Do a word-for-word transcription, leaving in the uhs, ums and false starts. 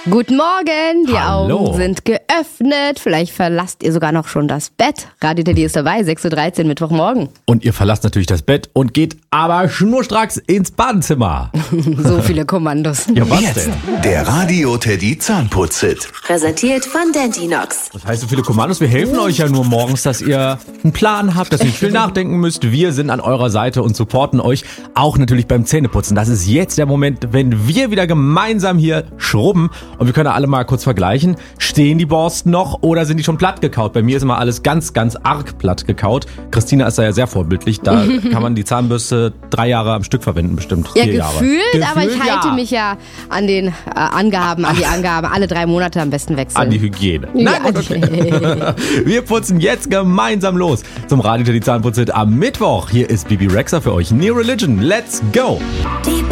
Guten Morgen, die Hallo. Augen sind geöffnet. Vielleicht verlasst ihr sogar noch schon das Bett. Radio Teddy ist dabei, sechs Uhr dreizehn, Mittwochmorgen. Und ihr verlasst natürlich das Bett und geht aber schnurstracks ins Badezimmer. So viele Kommandos. Ja, was Jetzt denn? der Radio Teddy Zahnputz-Hit. Präsentiert von Dentinox. Das heißt, so viele Kommandos, wir helfen euch ja nur morgens, dass ihr einen Plan habt, dass ihr nicht viel nachdenken müsst. Wir sind an eurer Seite und supporten euch auch natürlich beim Zähneputzen. Das ist jetzt der Moment, wenn wir wieder gemeinsam hier schrubben. Und wir können alle mal kurz vergleichen. Stehen die Borsten noch oder sind die schon platt gekaut? Bei mir ist immer alles ganz, ganz arg platt gekaut. Christina ist da ja sehr vorbildlich. Da kann man die Zahnbürste drei Jahre am Stück verwenden, bestimmt. Ja, Vier gefühlt, Jahre. aber ich Gefühlt, halte ja. mich ja an den äh, Angaben, an die Angaben. Alle drei Monate am besten wechseln. An die Hygiene. Ja, Nein, gut, okay. Wir putzen jetzt gemeinsam los zum Radio Teddy Zahnputz-Hit am Mittwoch. Hier ist Bibi Rexha für euch. New Religion, let's go! Die